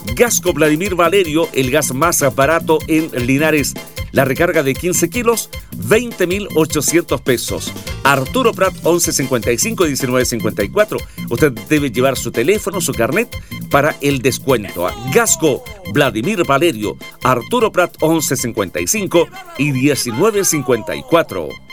Gasco Vladimir Valerio, el gas más barato en Linares. La recarga de 15 kilos, 20.800 pesos. Arturo Prat, 1155-1954. Usted debe llevar su teléfono, su carnet para el descuento. Gasco Vladimir Valerio, Arturo Prat, 1155 y 1954.